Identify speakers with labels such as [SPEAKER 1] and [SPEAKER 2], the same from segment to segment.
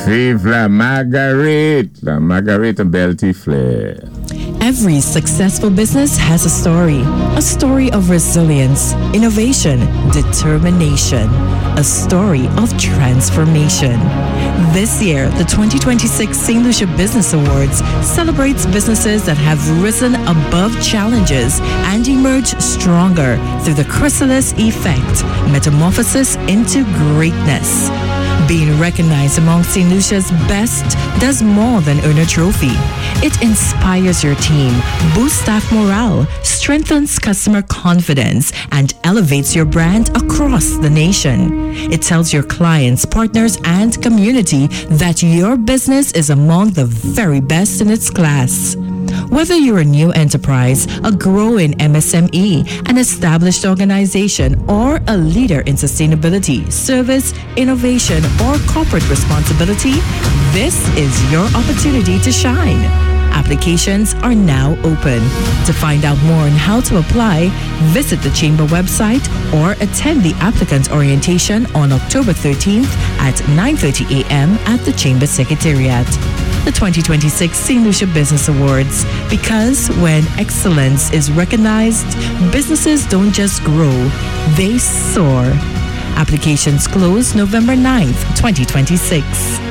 [SPEAKER 1] Vive la Marguerite Belty Flair.
[SPEAKER 2] Every successful business has a story of resilience, innovation, determination, a story of transformation. This year, the 2026 St. Lucia Business Awards celebrates businesses that have risen above challenges and emerged stronger through the chrysalis effect, metamorphosis into greatness. Being recognized among St. Lucia's best does more than earn a trophy. It inspires your team, boosts staff morale, strengthens customer confidence, and elevates your brand across the nation. It tells your clients, partners, and community that your business is among the very best in its class. Whether you're a new enterprise, a growing MSME, an established organization, or a leader in sustainability, service, innovation, or corporate responsibility, this is your opportunity to shine. Applications are now open. To find out more on how to apply, visit the Chamber website or attend the applicant orientation on October 13th at 9:30 a.m. at the Chamber Secretariat. The 2026 St. Lucia Business Awards, because when excellence is recognized, businesses don't just grow, they soar. Applications close November 9th, 2026.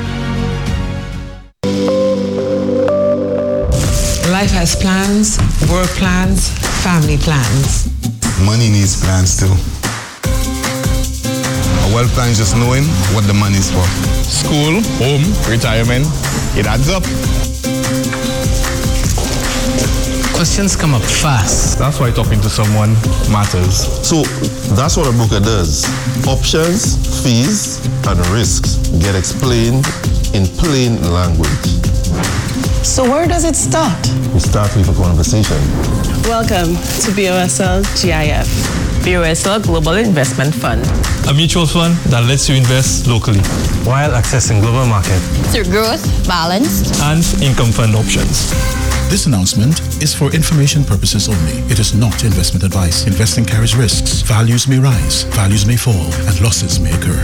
[SPEAKER 3] Life has plans, work plans, family plans.
[SPEAKER 4] Money needs plans too. A well plan is just knowing what the money is for.
[SPEAKER 5] School, home, retirement, it adds up.
[SPEAKER 3] Questions come up fast.
[SPEAKER 5] That's why talking to someone matters.
[SPEAKER 4] So that's what a broker does. Options, fees, and risks get explained in plain language.
[SPEAKER 6] So where does it start?
[SPEAKER 4] We start with a conversation.
[SPEAKER 6] Welcome to BOSL GIF, BOSL Global Investment Fund.
[SPEAKER 5] A mutual fund that lets you invest locally
[SPEAKER 7] while accessing global market
[SPEAKER 8] through growth, balanced,
[SPEAKER 5] and income fund options.
[SPEAKER 9] This announcement is for information purposes only. It is not investment advice. Investing carries risks. Values may rise, values may fall, and losses may occur.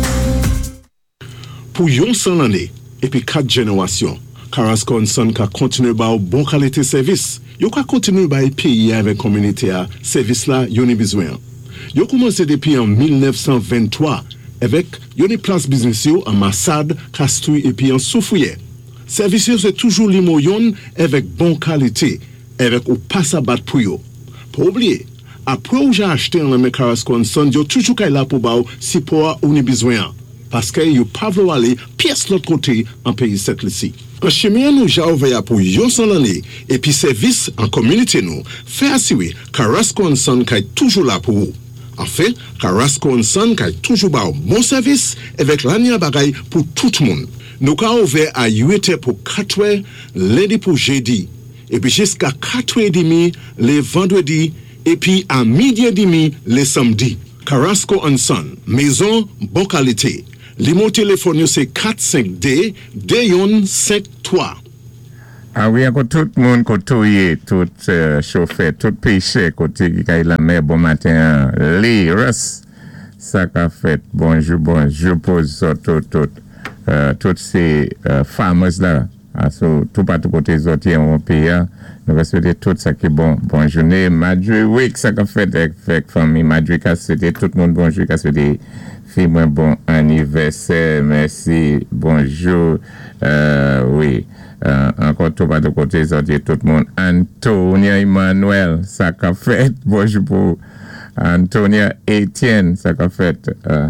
[SPEAKER 10] Pour yon san l'année et puis 4 générations, Carrasco & Son ka continue ba bon qualité service. Yo ka continue ba pays avec communauté a service là yon ni besoin. Yo commencé depuis en 1923 avec yon place business yo en Massad, Castouille et puis en Soufouye. Service yo c'est toujours limoyon avec bon qualité, avec ou pas à battre pour yo. Pas oublier, après ou j'ai acheté en Carrasco & Son, yo toujours kay là pour ba si pour ou ni besoin. Parce que yo pas vouloir aller pièce l'autre côté en pays cette ici. En chemin nous j'ai ouvert pour yon san l'année et puis service en communauté nous fait assurer Carrasco & Son kay toujours là pour vous. En fait, Carrasco & Son kay toujours ba bon service avec l'année bagay pour tout le monde. Nous ka ouvert à 8h pour 4h, lundi pour jeudi et puis jusqu'à 4h30 les vendredis et puis à midi et demi les samedis. Carrasco & Son, maison bon qualité. Limo téléphone c'est 45D Dayon 53.
[SPEAKER 1] Ah oui, encore tout le monde côté tout chauffeur, tout péché côté qui la mer bon matin, les Russ ça qu'a fait bonjour pose ça toutes ces farmers là. So, tout partout côté autres en pays, nous va souhaiter tout ça qui bon journée, Madrid week ça qu'a fait avec famille Madrid qu'a souhaité tout le monde bonjour qu'a souhaité fille bon anniversaire, merci, bonjour, oui, encore tout partout côté autres tout le monde, Antonia Emmanuel ça qu'a fait bonjour pour Antonia Etienne ça qu'a fait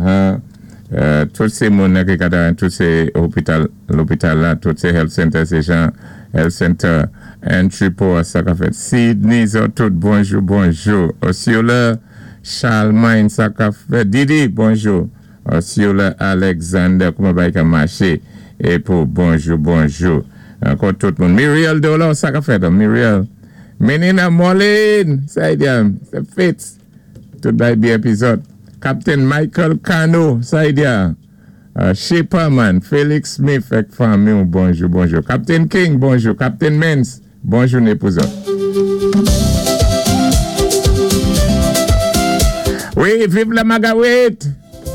[SPEAKER 1] tous ces monde qui cadre tous ces l'hôpital là tous ces health center ces gens health center entry pour ça qu'a fait Sydney tout bonjour aussi là Charlemagne ça qu'a fait Didi bonjour aussi là Alexander comment va il marcher et pour bonjour encore tout le monde Muriel Dollar ça qu'a fait Muriel Menina Moline ça y est c'est fait tout by épisode Captain Michael Cano, ça y est, Shepperman, Felix Smith, avec famille, bonjour. Captain King, bonjour. Captain Mens, bonjour, épouse. Oui, vive la Marguerite.